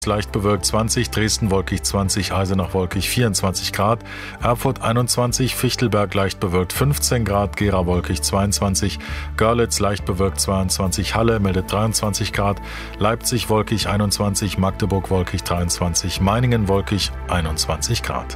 leicht bewölkt 20, Dresden wolkig 20, Eisenach wolkig 24 Grad, Erfurt 21, Fichtelberg leicht bewölkt 15 Grad, Gera wolkig 22, Görlitz leicht bewölkt 22, Halle meldet 23 Grad, Leipzig wolkig 21, Magdeburg wolkig 23, Meiningen wolkig 21 Grad.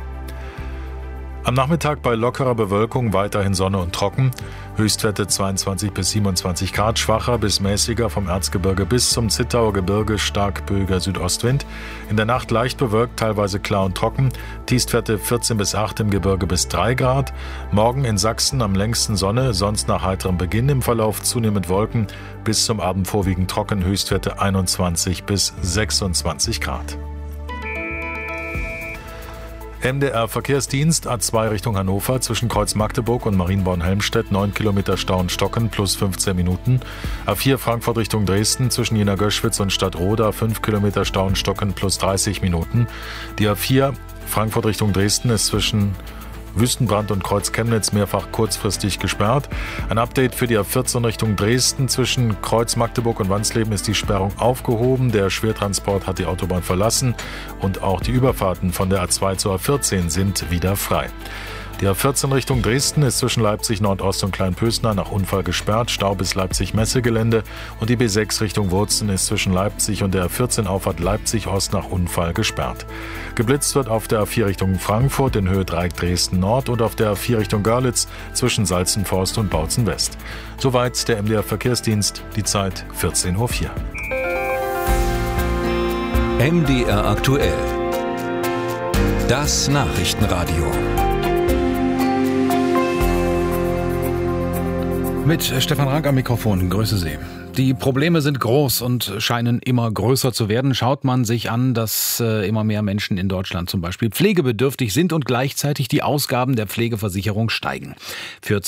Am Nachmittag bei lockerer Bewölkung weiterhin Sonne und trocken. Höchstwerte 22 bis 27 Grad, schwacher bis mäßiger vom Erzgebirge bis zum Zittauer Gebirge, stark böiger Südostwind. In der Nacht leicht bewölkt, teilweise klar und trocken. Tiefstwerte 14 bis 8 im Gebirge bis 3 Grad. Morgen in Sachsen am längsten Sonne, sonst nach heiterem Beginn im Verlauf zunehmend Wolken. Bis zum Abend vorwiegend trocken, Höchstwerte 21 bis 26 Grad. MDR Verkehrsdienst A2 Richtung Hannover zwischen Kreuz Magdeburg und Marienborn-Helmstedt 9 Kilometer Stau und Stocken plus 15 Minuten. A4 Frankfurt Richtung Dresden zwischen Jena-Göschwitz und Stadtroda 5 Kilometer Stau und Stocken plus 30 Minuten. Die A4 Frankfurt Richtung Dresden ist zwischen Wüstenbrand und Kreuz Chemnitz mehrfach kurzfristig gesperrt. Ein Update für die A14 Richtung Dresden. Zwischen Kreuz Magdeburg und Wansleben ist die Sperrung aufgehoben. Der Schwertransport hat die Autobahn verlassen und auch die Überfahrten von der A2 zur A14 sind wieder frei. Die A14 Richtung Dresden ist zwischen Leipzig Nordost und Kleinpösner nach Unfall gesperrt, Stau bis Leipzig-Messegelände, und die B6 Richtung Wurzen ist zwischen Leipzig und der A14 Auffahrt Leipzig Ost nach Unfall gesperrt. Geblitzt wird auf der A4 Richtung Frankfurt in Höhe Dreieck Dresden Nord und auf der A4 Richtung Görlitz zwischen Salzenforst und Bautzen West. Soweit der MDR Verkehrsdienst, die Zeit 14:04 Uhr. MDR aktuell. Das Nachrichtenradio. Mit Stefan Rank am Mikrofon. Grüße Sie. Die Probleme sind groß und scheinen immer größer zu werden. Schaut man sich an, dass immer mehr Menschen in Deutschland zum Beispiel pflegebedürftig sind und gleichzeitig die Ausgaben der Pflegeversicherung steigen. Für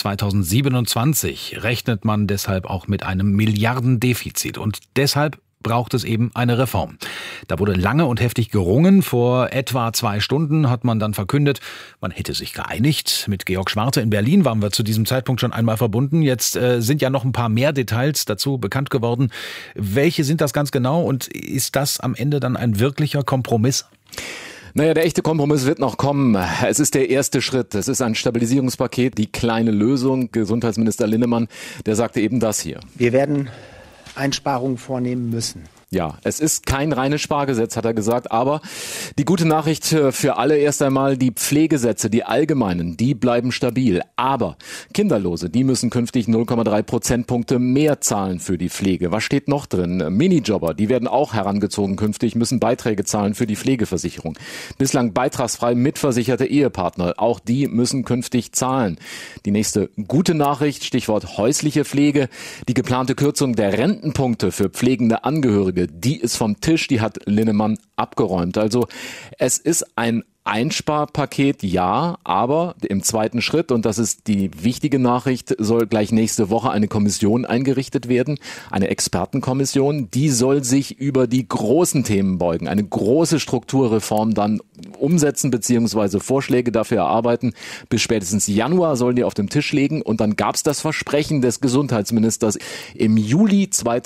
2027 rechnet man deshalb auch mit einem Milliardendefizit und deshalb braucht es eben eine Reform. Da wurde lange und heftig gerungen. Vor etwa 2 Stunden hat man dann verkündet, man hätte sich geeinigt. Mit Georg Schwarte in Berlin waren wir zu diesem Zeitpunkt schon einmal verbunden. Jetzt sind ja noch ein paar mehr Details dazu bekannt geworden. Welche sind das ganz genau und ist das am Ende dann ein wirklicher Kompromiss? Naja, der echte Kompromiss wird noch kommen. Es ist der erste Schritt. Es ist ein Stabilisierungspaket, die kleine Lösung. Gesundheitsminister Linnemann, der sagte eben das hier. Wir werden Einsparungen vornehmen müssen. Ja, es ist kein reines Spargesetz, hat er gesagt, aber die gute Nachricht für alle erst einmal, die Pflegesätze, die allgemeinen, die bleiben stabil. Aber Kinderlose, die müssen künftig 0,3 Prozentpunkte mehr zahlen für die Pflege. Was steht noch drin? Minijobber, die werden auch herangezogen künftig, müssen Beiträge zahlen für die Pflegeversicherung. Bislang beitragsfrei mitversicherte Ehepartner, auch die müssen künftig zahlen. Die nächste gute Nachricht, Stichwort häusliche Pflege, die geplante Kürzung der Rentenpunkte für pflegende Angehörige, die ist vom Tisch, die hat Linnemann abgeräumt. Also es ist ein Einsparpaket, ja, aber im zweiten Schritt, und das ist die wichtige Nachricht, soll gleich nächste Woche eine Kommission eingerichtet werden, eine Expertenkommission, die soll sich über die großen Themen beugen, eine große Strukturreform dann umsetzen bzw. Vorschläge dafür erarbeiten. Bis spätestens Januar sollen die auf dem Tisch liegen und dann gab es das Versprechen des Gesundheitsministers im Juli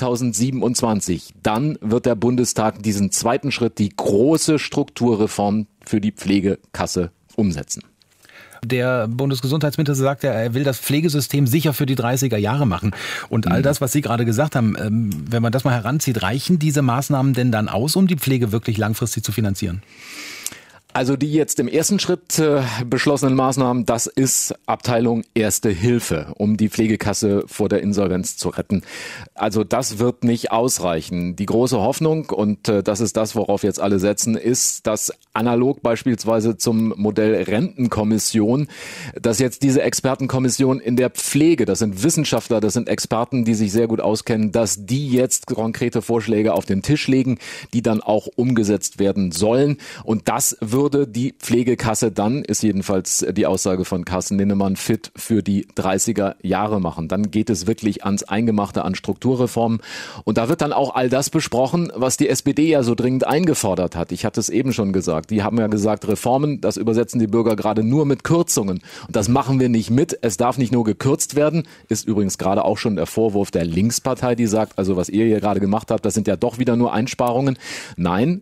2027. Dann wird der Bundestag diesen zweiten Schritt, die große Strukturreform für die Pflegekasse umsetzen. Der Bundesgesundheitsminister sagt ja, er will das Pflegesystem sicher für die 30er Jahre machen. Und all das, was Sie gerade gesagt haben, wenn man das mal heranzieht, reichen diese Maßnahmen denn dann aus, um die Pflege wirklich langfristig zu finanzieren? Also die jetzt im ersten Schritt beschlossenen Maßnahmen, das ist Abteilung Erste Hilfe, um die Pflegekasse vor der Insolvenz zu retten. Also das wird nicht ausreichen. Die große Hoffnung, und das ist das, worauf jetzt alle setzen, ist, dass analog beispielsweise zum Modell Rentenkommission, dass jetzt diese Expertenkommission in der Pflege, das sind Wissenschaftler, das sind Experten, die sich sehr gut auskennen, dass die jetzt konkrete Vorschläge auf den Tisch legen, die dann auch umgesetzt werden sollen. Und das würde die Pflegekasse dann, ist jedenfalls die Aussage von Carsten Linnemann, fit für die 30er Jahre machen. Dann geht es wirklich ans Eingemachte, an Strukturreformen. Und da wird dann auch all das besprochen, was die SPD ja so dringend eingefordert hat. Ich hatte es eben schon gesagt. Die haben ja gesagt, Reformen, das übersetzen die Bürger gerade nur mit Kürzungen. Und das machen wir nicht mit. Es darf nicht nur gekürzt werden. Ist übrigens gerade auch schon der Vorwurf der Linkspartei, die sagt, also was ihr hier gerade gemacht habt, das sind ja doch wieder nur Einsparungen. Nein,